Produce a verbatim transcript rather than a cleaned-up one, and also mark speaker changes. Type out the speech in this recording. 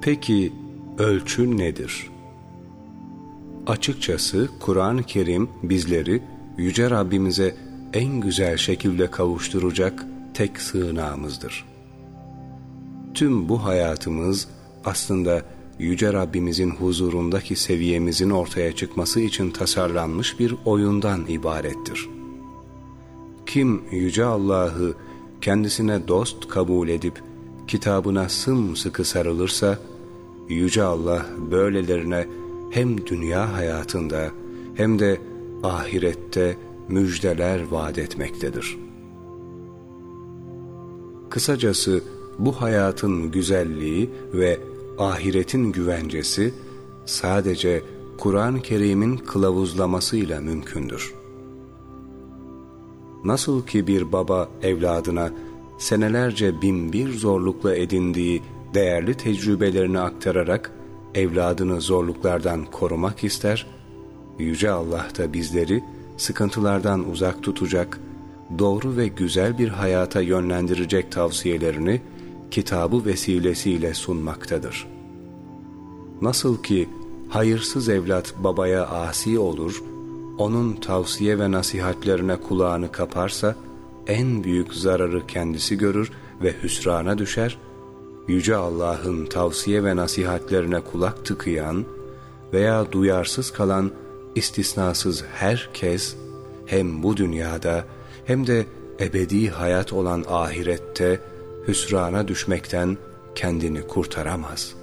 Speaker 1: Peki ölçü nedir? Açıkçası Kur'an-ı Kerim bizleri Yüce Rabbimize en güzel şekilde kavuşturacak tek sığınağımızdır. Tüm bu hayatımız aslında Yüce Rabbimizin huzurundaki seviyemizin ortaya çıkması için tasarlanmış bir oyundan ibarettir. Kim Yüce Allah'ı kendisine dost kabul edip kitabına sımsıkı sarılırsa, Yüce Allah böylelerine hem dünya hayatında hem de ahirette müjdeler vaat etmektedir. Kısacası bu hayatın güzelliği ve ahiretin güvencesi sadece Kur'an-ı Kerim'in kılavuzlamasıyla mümkündür. Nasıl ki bir baba evladına senelerce binbir zorlukla edindiği değerli tecrübelerini aktararak evladını zorluklardan korumak ister, Yüce Allah da bizleri sıkıntılardan uzak tutacak, doğru ve güzel bir hayata yönlendirecek tavsiyelerini kitabı vesilesiyle sunmaktadır. Nasıl ki hayırsız evlat babaya asi olur, onun tavsiye ve nasihatlerine kulağını kaparsa en büyük zararı kendisi görür ve hüsrana düşer, Yüce Allah'ın tavsiye ve nasihatlerine kulak tıkayan veya duyarsız kalan istisnasız herkes hem bu dünyada hem de ebedi hayat olan ahirette hüsrana düşmekten kendini kurtaramaz.